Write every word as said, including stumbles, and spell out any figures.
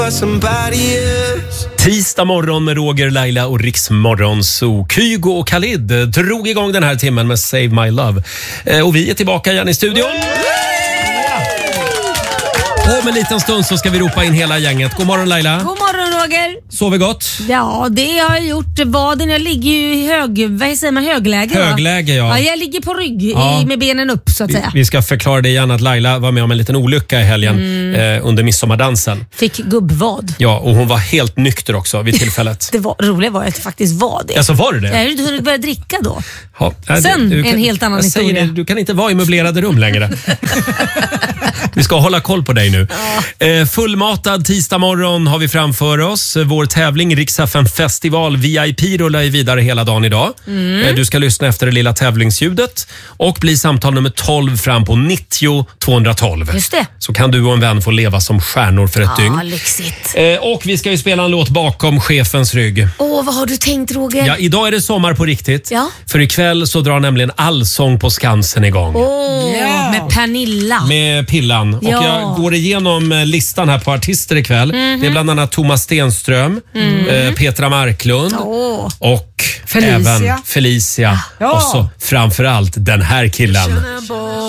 Tisdag morgon med Roger, Laila och Riksmorgon. Så Kygo och Khalid drog igång den här timmen med Save My Love. Eh, och vi är tillbaka igen i studion. Om en liten stund så ska vi ropa in hela gänget. God morgon Laila. God morgon Roger. Sover gott? Ja, det har jag gjort. Vaden, jag ligger ju i hög, vad säger man, högläge. Högläge, ja. Ja, jag ligger på rygg Ja. i, med benen upp så att säga. Vi, vi ska förklara det igen att Laila var med om en liten olycka i helgen mm. eh, under midsommardansen. Fick gubbvad. Ja, och hon var helt nykter också vid tillfället. Det var, roliga var att det faktiskt var det. Ja, så var det det? Jag hade inte hunnit börja dricka då. Ja, Sen du, du en kan, helt annan jag historia. Säger det, du kan inte vara i möblerade rum längre. Vi ska hålla koll på dig nu. Ja. Eh, fullmatad tisdag morgon har vi framför oss. Vår tävling Rix F M Festival V I P rullar ju vidare hela dagen idag. Mm. Eh, du ska lyssna efter det lilla tävlingsljudet och bli samtal nummer tolv fram på nittio tvåhundratolv. Just det. Så kan du och en vän få leva som stjärnor för ett ja, dygn. Lyxigt. Eh, och vi ska ju spela en låt bakom chefens rygg. Åh, vad har du tänkt Roger? Ja, idag är det sommar på riktigt. Ja. För ikväll så drar nämligen Allsång på Skansen igång. Åh, yeah. Med Pernilla. Med Pillan. Ja. Och jag går igenom listan här på artister ikväll. Mm-hmm. Det är bland annat Thomas Stenström, mm. eh, Petra Marklund oh. och Felicia. även Felicia. Ja. Och så framförallt den här killen.